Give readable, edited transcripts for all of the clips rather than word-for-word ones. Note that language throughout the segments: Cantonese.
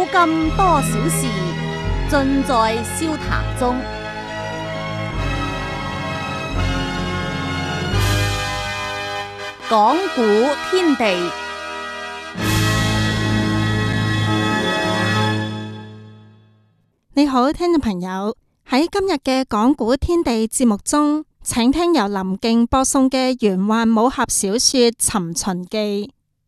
古今多少事，盡在笑談中。講古天地， 你好，聽眾朋友，喺今日嘅講古天地節目中，請聽由林敬播送嘅玄幻武俠小說《尋秦記》。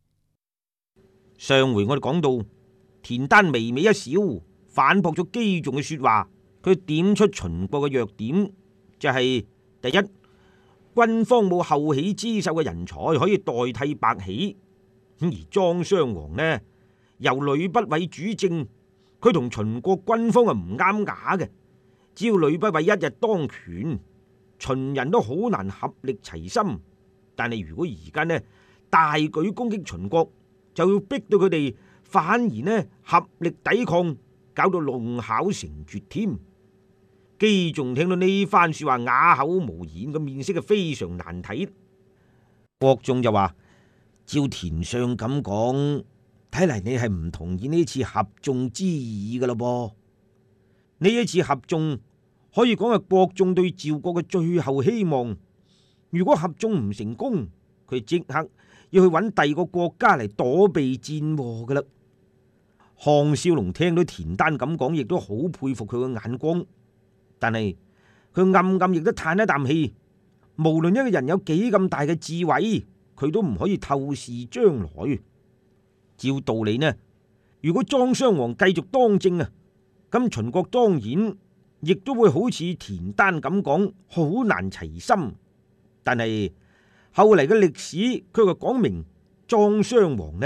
上回我哋講到，田丹微微一笑，反駁咗姬仲嘅說話。佢點出秦國嘅弱點，就係第一，軍方冇後起之秀嘅人才可以代替白起。而莊襄王呢，由呂不韋主政，佢同秦國軍方係唔啱牙嘅。只要呂不韋一日當權，秦人都好難合力齊心。但係如果而家呢，大舉攻擊秦國，就要逼到佢哋反而呢合力抵抗，搞到弄巧成拙添。姬仲聽到呢番說話，啞口無言，個面色係非常難睇。國仲就話：照田相咁講，睇嚟你係唔同意呢次合縱之議噶咯噃。呢一次合縱可以講係國仲對趙國嘅最後希望。如果合縱唔成功，佢即刻要去揾第二個國家嚟躲避戰禍噶啦。項少龍聽到田丹咁講，亦都好佩服佢嘅眼光，但係佢暗暗亦都嘆一啖氣。無論一個人有幾咁大嘅智慧，佢都唔可以透視將來。照道理呢，如果莊襄王繼續當政啊，咁秦國當然亦都會好似田丹咁講，好難齊心。但係後嚟嘅歷史佢就講明莊襄王呢